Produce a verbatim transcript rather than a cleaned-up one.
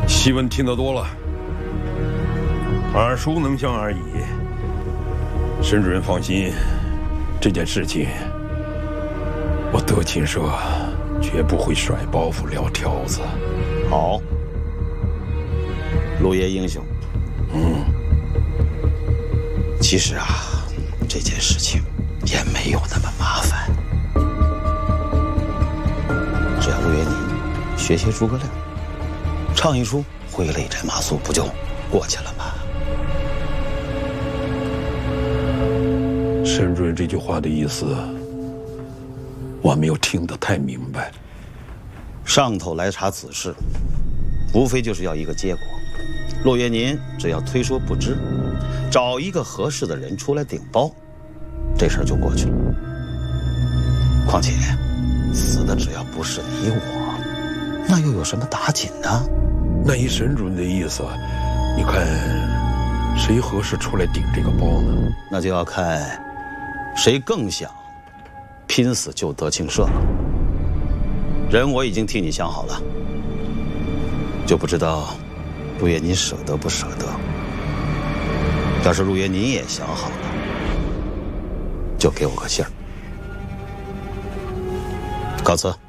戏文听得多了，耳熟能详而已。沈主任放心，这件事情我德勤社绝不会甩包袱撂挑子。 好，陆爷英雄。 嗯， 其实啊，这件事情也没有那么麻烦，只要陆爷您学学诸葛亮，唱一出挥泪斩马谡，不就过去了吗？ 沈主任这句话的意思，我没有听得太明白。 上头来查此事，无非就是要一个结果。陆爷您只要推说不知，找一个合适的人出来顶包，这事儿就过去了。况且，死的只要不是你我，那又有什么打紧呢？ 那依沈主任的意思，你看谁合适出来顶这个包呢？ 那就要看谁更想拼死救德庆社了。人我已经替你想好了，就不知道陆爷您舍得不舍得。要是陆爷您也想好了，就给我个信儿。告辞。